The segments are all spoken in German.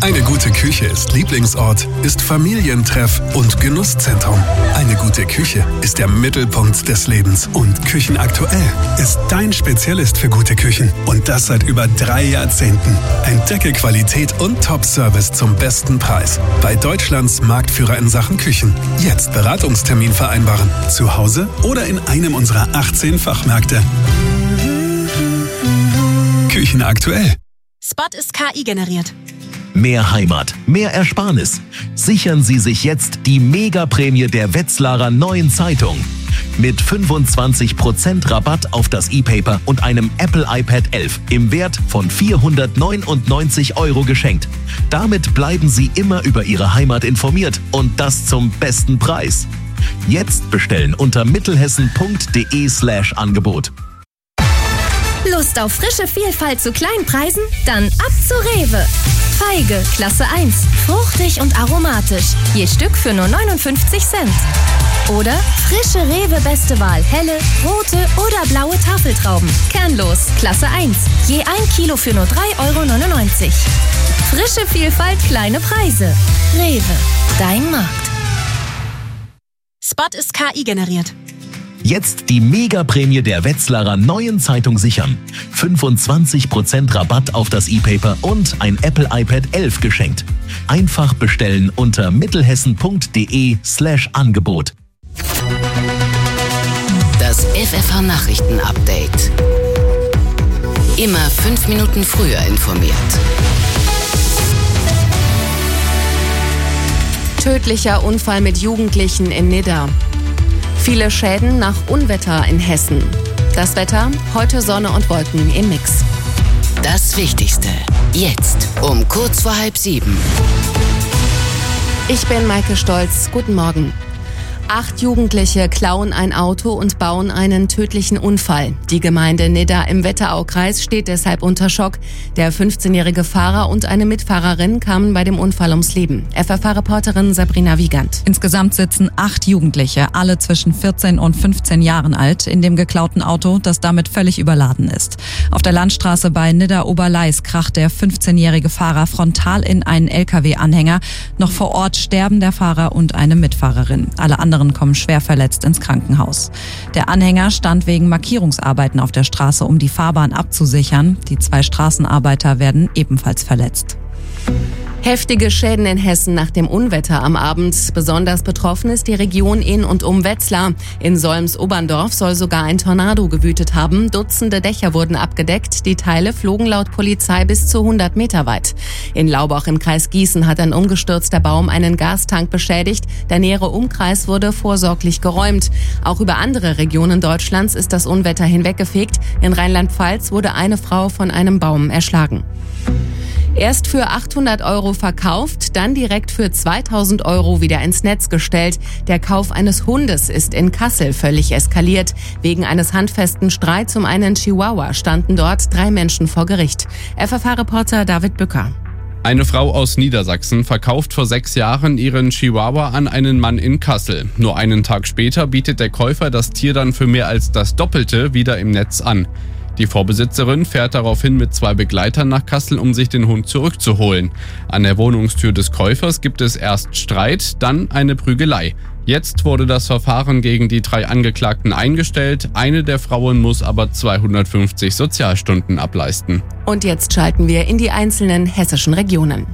Eine gute Küche ist Lieblingsort, ist Familientreff und Genusszentrum. Eine gute Küche ist der Mittelpunkt des Lebens und Küchenaktuell ist dein Spezialist für gute Küchen. Und das seit über 3 Jahrzehnten. Entdecke Qualität und Top-Service zum besten Preis. Bei Deutschlands Marktführer in Sachen Küchen. Jetzt Beratungstermin vereinbaren. Zu Hause oder in einem unserer 18 Fachmärkte. Küchenaktuell. Spot ist KI generiert. Mehr Heimat, mehr Ersparnis. Sichern Sie sich jetzt die Megaprämie der Wetzlarer Neuen Zeitung. Mit 25% Rabatt auf das E-Paper und einem Apple iPad 11 im Wert von 499 € geschenkt. Damit bleiben Sie immer über Ihre Heimat informiert und das zum besten Preis. Jetzt bestellen unter mittelhessen.de/Angebot. Lust auf frische Vielfalt zu kleinen Preisen? Dann ab zu Rewe. Feige, Klasse 1. Fruchtig und aromatisch. Je Stück für nur 59 Cent. Oder frische Rewe Beste Wahl. Helle, rote oder blaue Tafeltrauben. Kernlos, Klasse 1. Je 1 Kilo für nur 3,99 €. Frische Vielfalt, kleine Preise. Rewe, dein Markt. Spot ist KI generiert. Jetzt die Megaprämie der Wetzlarer Neuen Zeitung sichern. 25% Rabatt auf das E-Paper und ein Apple iPad 11 geschenkt. Einfach bestellen unter mittelhessen.de/Angebot. Das FFH-Nachrichten-Update. Immer 5 Minuten früher informiert. Tödlicher Unfall mit Jugendlichen in Nidda. Viele Schäden nach Unwetter in Hessen. Das Wetter, heute Sonne und Wolken im Mix. Das Wichtigste, jetzt um kurz vor 6:30. Ich bin Maike Stolz, guten Morgen. 8 Jugendliche klauen ein Auto und bauen einen tödlichen Unfall. Die Gemeinde Nidda im Wetteraukreis steht deshalb unter Schock. Der 15-jährige Fahrer und eine Mitfahrerin kamen bei dem Unfall ums Leben. FFH-Reporterin Sabrina Wiegand. Insgesamt sitzen 8 Jugendliche, alle zwischen 14 und 15 Jahren alt, in dem geklauten Auto, das damit völlig überladen ist. Auf der Landstraße bei Nidda-Oberleis kracht der 15-jährige Fahrer frontal in einen LKW-Anhänger. Noch vor Ort sterben der Fahrer und eine Mitfahrerin. Alle anderen kommen schwer verletzt ins Krankenhaus. Der Anhänger stand wegen Markierungsarbeiten auf der Straße, um die Fahrbahn abzusichern. Die 2 Straßenarbeiter werden ebenfalls verletzt. Heftige Schäden in Hessen nach dem Unwetter am Abend. Besonders betroffen ist die Region in und um Wetzlar. In Solms-Oberndorf soll sogar ein Tornado gewütet haben. Dutzende Dächer wurden abgedeckt. Die Teile flogen laut Polizei bis zu 100 Meter weit. In Laubach im Kreis Gießen hat ein umgestürzter Baum einen Gastank beschädigt. Der nähere Umkreis wurde vorsorglich geräumt. Auch über andere Regionen Deutschlands ist das Unwetter hinweggefegt. In Rheinland-Pfalz wurde eine Frau von einem Baum erschlagen. Erst für 800 € verkauft, dann direkt für 2000 € wieder ins Netz gestellt. Der Kauf eines Hundes ist in Kassel völlig eskaliert. Wegen eines handfesten Streits um einen Chihuahua standen dort 3 Menschen vor Gericht. FFH-Reporter David Bücker. Eine Frau aus Niedersachsen verkauft vor 6 Jahren ihren Chihuahua an einen Mann in Kassel. Nur einen Tag später bietet der Käufer das Tier dann für mehr als das Doppelte wieder im Netz an. Die Vorbesitzerin fährt daraufhin mit 2 Begleitern nach Kassel, um sich den Hund zurückzuholen. An der Wohnungstür des Käufers gibt es erst Streit, dann eine Prügelei. Jetzt wurde das Verfahren gegen die 3 Angeklagten eingestellt. Eine der Frauen muss aber 250 Sozialstunden ableisten. Und jetzt schalten wir in die einzelnen hessischen Regionen.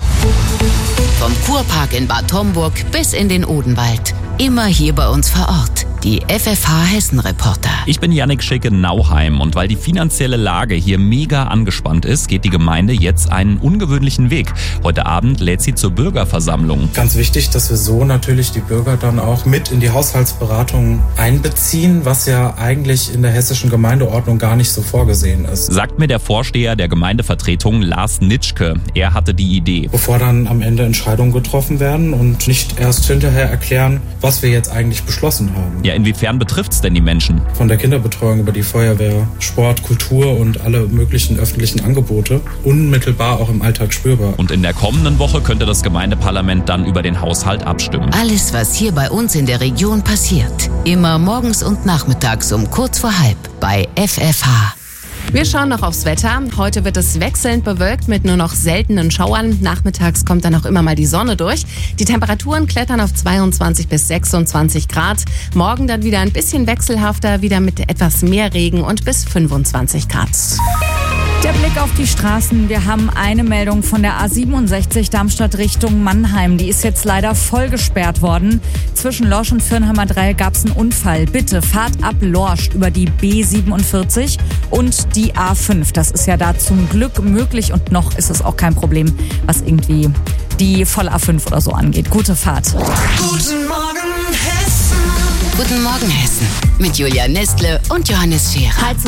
Vom Kurpark in Bad Homburg bis in den Odenwald. Immer hier bei uns vor Ort. Die FFH-Hessen-Reporter. Ich bin Jannik Schick in Nauheim und weil die finanzielle Lage hier mega angespannt ist, geht die Gemeinde jetzt einen ungewöhnlichen Weg. Heute Abend lädt sie zur Bürgerversammlung. Ganz wichtig, dass wir so natürlich die Bürger dann auch mit in die Haushaltsberatung einbeziehen, was ja eigentlich in der hessischen Gemeindeordnung gar nicht so vorgesehen ist. Sagt mir der Vorsteher der Gemeindevertretung Lars Nitschke. Er hatte die Idee. Bevor dann am Ende Entscheidungen getroffen werden und nicht erst hinterher erklären, was wir jetzt eigentlich beschlossen haben. Ja, inwiefern betrifft es denn die Menschen? Von der Kinderbetreuung über die Feuerwehr, Sport, Kultur und alle möglichen öffentlichen Angebote. Unmittelbar auch im Alltag spürbar. Und in der kommenden Woche könnte das Gemeindeparlament dann über den Haushalt abstimmen. Alles, was hier bei uns in der Region passiert. Immer morgens und nachmittags um kurz vor 6:30 bei FFH. Wir schauen noch aufs Wetter. Heute wird es wechselnd bewölkt mit nur noch seltenen Schauern. Nachmittags kommt dann auch immer mal die Sonne durch. Die Temperaturen klettern auf 22 bis 26 Grad. Morgen dann wieder ein bisschen wechselhafter, wieder mit etwas mehr Regen und bis 25 Grad. Der Blick auf die Straßen. Wir haben eine Meldung von der A67 Darmstadt Richtung Mannheim. Die ist jetzt leider voll gesperrt worden. Zwischen Lorsch und Firnheimer Dreieck gab es einen Unfall. Bitte fahrt ab Lorsch über die B47 und die A5. Das ist ja da zum Glück möglich und noch ist es auch kein Problem, was irgendwie die volle A5 oder so angeht. Gute Fahrt. Guten Morgen, Hessen. Guten Morgen, Hessen. Mit Julia Nestle und Johannes Scherer.